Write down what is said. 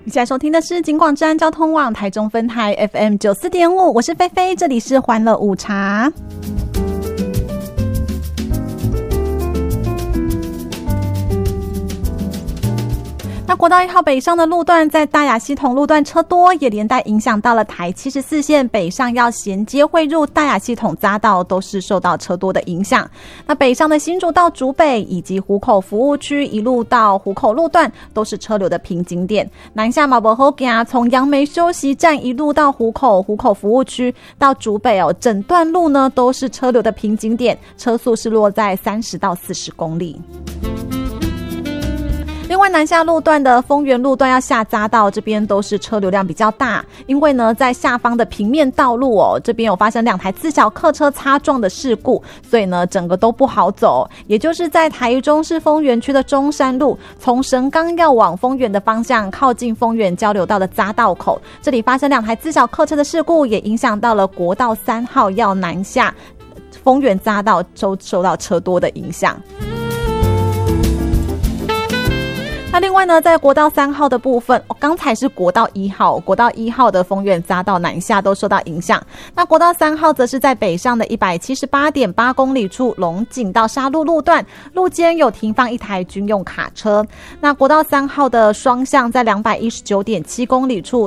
你现在收听的是警广治安交通网台中分台 FM 94.5，我是菲菲，这里是欢乐午茶。那国道1号北上的路段，在大雅系统路段车多，也连带影响到了台74线北上要衔接汇入大雅系统匝道，都是受到车多的影响。那北上的新竹到竹北以及湖口服务区一路到湖口路段，都是车流的瓶颈点。南下嘛不好行，从杨梅休息站一路到湖口服务区到竹北整段路呢都是车流的瓶颈点，车速是落在30到40公里。另外南下路段的丰原路段要下匝道，这边都是车流量比较大，因为呢在下方的平面道路这边有发生2台自小客车擦撞的事故，所以呢整个都不好走。也就是在台中市丰原区的中山路，从神冈要往丰原的方向，靠近丰原交流道的匝道口，这里发生2台自小客车的事故，也影响到了国道3号要南下丰原匝道，都受到车多的影响。那另外呢，在国道3号的部分，刚才是国道1号的丰原匝道南下都受到影响。那国道3号则是在北上的 178.8 公里处龙井到沙鹿路段，路间有停放1台军用卡车。那国道3号的双向在 219.7 公里处